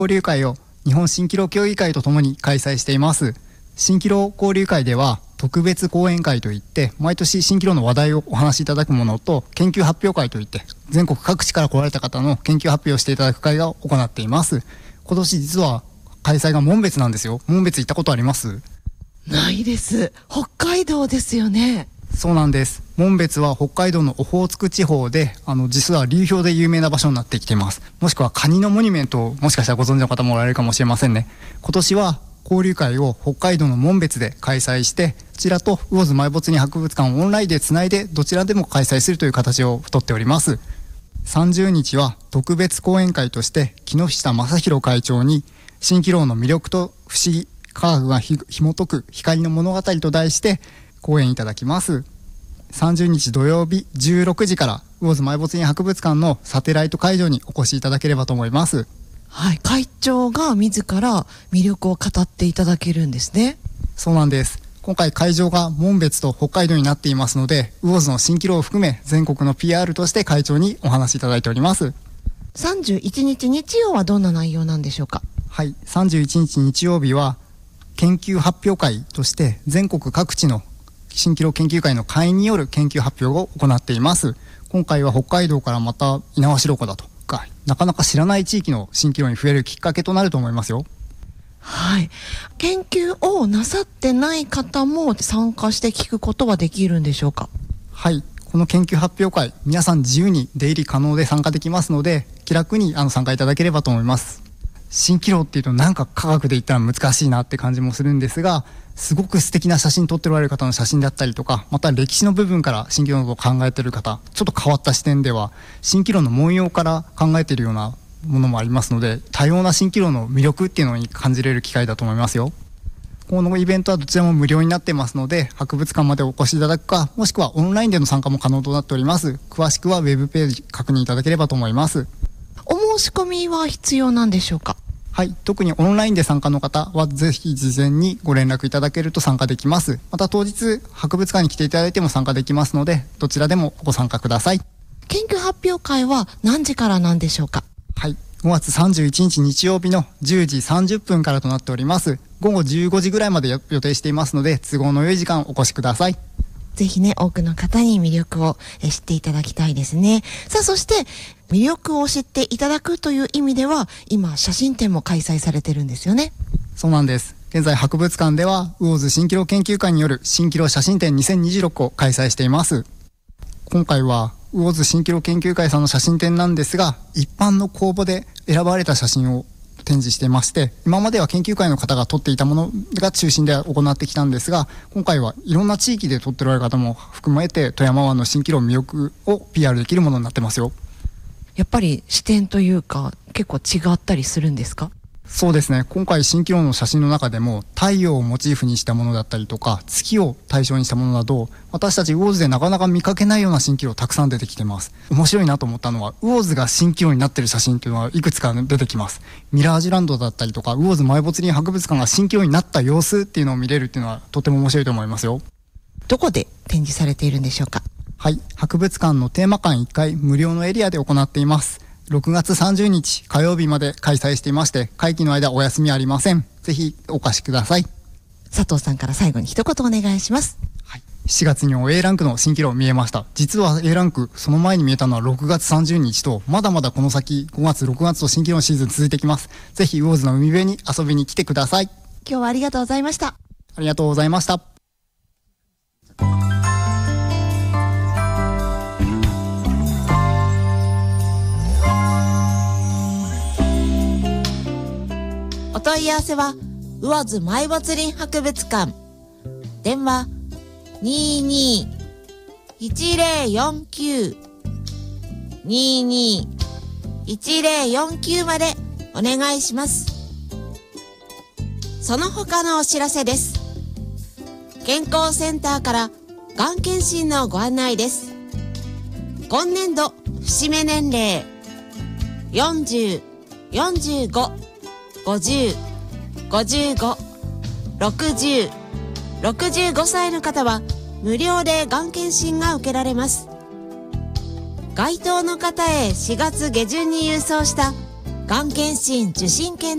交流会を日本蜃気楼協議会とともに開催しています。蜃気楼交流会では特別講演会といって毎年蜃気楼の話題をお話しいただくものと、研究発表会といって全国各地から来られた方の研究発表をしていただく会を行っています。今年実は開催が紋別なんですよ。紋別行ったことあります？ ないです。北海道ですよね。 そうなんです。紋別は北海道のオホーツク地方で実は流氷で有名な場所になってきています。もしくはカニのモニュメントをもしかしたらご存知の方もおられるかもしれませんね。今年は交流会を北海道の紋別で開催して、こちらと魚津埋没人博物館をオンラインでつないでどちらでも開催するという形をとっております。30日は特別講演会として木下正弘会長に蜃気楼の魅力と不思議科学が紐解く光の物語と題して講演いただきます。30日土曜日16時から魚津埋没人博物館のサテライト会場にお越しいただければと思います。 はい、会長が自ら魅力を語っていただけるんですね。 そうなんです。今回会場が紋別と北海道になっていますので、魚津の蜃気楼を含め全国の PR として会長にお話しいただいております。 31日日曜はどんな内容なんでしょうか？ はい、31日日曜日は研究発表会として全国各地の蜃気楼研究会の会員による研究発表を行っています。今回は北海道からまた猪苗代湖だとか、なかなか知らない地域の蜃気楼に増えるきっかけとなると思いますよ。 はい。研究をなさってない方も参加して聞くことはできるんでしょうか？ はい、この研究発表会、皆さん自由に出入り可能で参加できますので、気楽に参加いただければと思います。蜃気楼っていうとなんか科学で言ったら難しいなって感じもするんですが、すごく素敵な写真撮っておられる方の写真だったりとか、また歴史の部分から蜃気楼のことを考えている方、ちょっと変わった視点では蜃気楼の文様から考えているようなものもありますので、多様な蜃気楼の魅力っていうのに感じれる機会だと思いますよ。このイベントはどちらも無料になってますので、博物館までお越しいただくか、もしくはオンラインでの参加も可能となっております。詳しくはウェブページ確認いただければと思います。 お申し込みは必要なんでしょうか？ はい、特にオンラインで参加の方はぜひ事前にご連絡いただけると参加できます。また当日博物館に来ていただいても参加できますので、どちらでもご参加ください。 研究発表会は何時からなんでしょうか？ はい、5月31日日曜日の10時30分からとなっております。午後15時ぐらいまで予定していますので、都合の良い時間お越しください。 ぜひね、多くの方に魅力を知っていただきたいですね。さあ、そして魅力を知っていただくという意味では、今写真展も開催されてるんですよね。 そうなんです。現在博物館では魚津蜃気楼研究会による蜃気楼写真展2026を開催しています。今回は魚津蜃気楼研究会さんの写真展なんですが、一般の公募で選ばれた写真を展示していまして、今までは研究会の方が撮っていたものが中心で行ってきたんですが、今回はいろんな地域で撮っておられる方も含めて富山湾の蜃気楼の魅力を PR できるものになってますよ。 やっぱり視点というか結構違ったりするんですか？ そうですね。今回蜃気楼の写真の中でも太陽をモチーフにしたものだったりとか、月を対象にしたものなど、私たち魚津でなかなか見かけないような蜃気楼たくさん出てきてます。面白いなと思ったのは、魚津が蜃気楼になってる写真っていうのはいくつか出てきます。ミラージュランドだったりとか、魚津埋没林博物館が蜃気楼になった様子っていうのを見れるっていうのはとても面白いと思いますよ。 どこで展示されているんでしょうか？ はい、博物館のテーマ館1階無料のエリアで行っています。6月30日火曜日まで開催していまして、会期の間お休みありません。ぜひお越しください。 佐藤さんから最後に一言お願いします。 はい、7月にも A ランクの蜃気楼見えました。実は A ランクその前に見えたのは6月30日と、まだまだこの先5月6月と蜃気楼のシーズン続いてきます。ぜひ魚津の海辺に遊びに来てください。 今日はありがとうございました。 ありがとうございました。 お問い合わせは魚津埋没林博物館、電話 22-1049 22-1049 までお願いします。その他のお知らせです。健康センターからがん検診のご案内です。今年度節目年齢40、45、50、55、60、65歳の方は無料でがん検診が受けられます。該当の方へ4月下旬に郵送したがん検診受診券